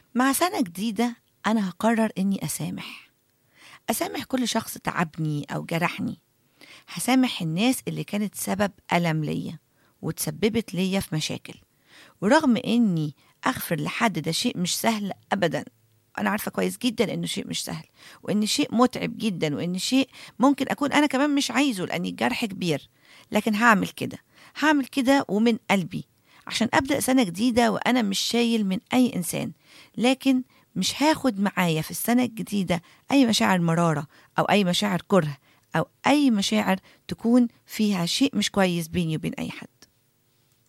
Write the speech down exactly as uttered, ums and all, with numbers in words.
مع سنة جديدة أنا هقرر إني أسامح. أسامح كل شخص تعبني أو جرحني. هسامح الناس اللي كانت سبب ألم ليا وتسببت ليا في مشاكل. ورغم إني أغفر لحد ده شيء مش سهل أبدا. أنا عارفة كويس جدا إنه شيء مش سهل، وإن شيء متعب جدا، وإن شيء ممكن أكون أنا كمان مش عايزه لأن الجرح كبير. لكن هعمل كده، هعمل كده ومن قلبي، عشان أبدأ سنة جديدة وأنا مش شايل من أي إنسان. لكن مش هاخد معايا في السنة الجديدة أي مشاعر مرارة أو أي مشاعر كره أو أي مشاعر تكون فيها شيء مش كويس بيني وبين أي حد.